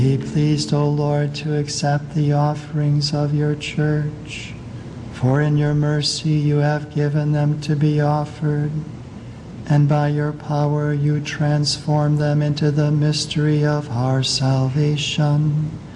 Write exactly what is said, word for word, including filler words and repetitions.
Be pleased, O Lord, to accept the offerings of your church, for in your mercy you have given them to be offered, and by your power you transform them into the mystery of our salvation.